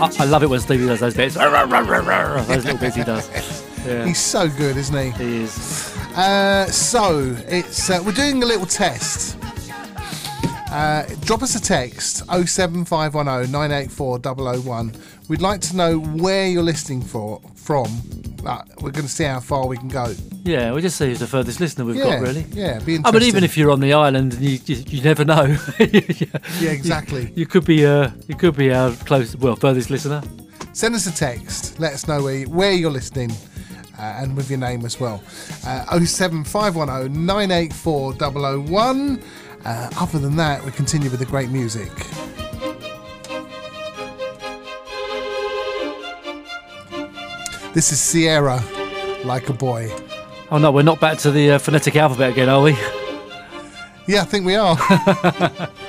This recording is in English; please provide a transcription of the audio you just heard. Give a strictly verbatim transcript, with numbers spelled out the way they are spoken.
I, I love it when Stevie does those bits. Those little bits he does. Yeah. He's so good, isn't he? He is. Uh, so it's uh, we're doing a little test. Uh, drop us a text oh seven five one oh nine eight four double oh one. We'd like to know where you're listening for from. Uh, we're going to see how far we can go. Yeah, we'll just see who's the furthest listener we've yeah, got, really. Yeah, be interesting. I mean, even if you're on the island, you you, you never know. Yeah, exactly. You, you could be uh, you could be our close, well, furthest listener. Send us a text. Let us know where you, where you're listening, uh, and with your name as well. Uh, oh seven five one oh nine eight four double oh one. Uh, other than that, we continue with the great music. This is Sierra, Like a Boy. Oh no, we're not back to the uh, phonetic alphabet again, are we? Yeah, I think we are.